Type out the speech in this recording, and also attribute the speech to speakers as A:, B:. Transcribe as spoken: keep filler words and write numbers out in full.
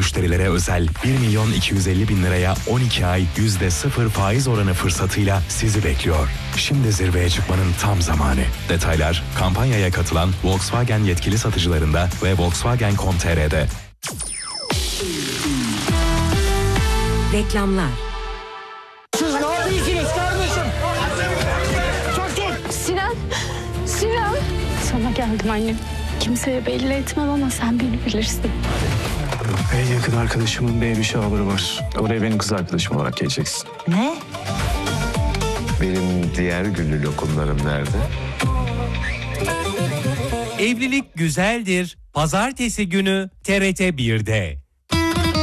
A: müşterilere özel bir milyon iki yüz elli bin liraya on iki ay yüzde sıfır faiz oranı fırsatıyla sizi bekliyor. Şimdi zirveye çıkmanın tam zamanı. Detaylar kampanyaya katılan Volkswagen yetkili satıcılarında ve volkswagen nokta com nokta t r'de.
B: Reklamlar.
C: Siz ne yapıyorsunuz kardeşim? Çok çok.
D: Sinan, Sinan. Sana geldim annem. Kimseye belli etmem ama sen beni bilirsin.
E: En yakın arkadaşımın baby shower'ı var. Oraya benim kız arkadaşım olarak geleceksin.
D: Ne?
F: Benim diğer güllü lokumlarım nerede?
G: Evlilik güzeldir. Pazartesi günü T R T bir'de.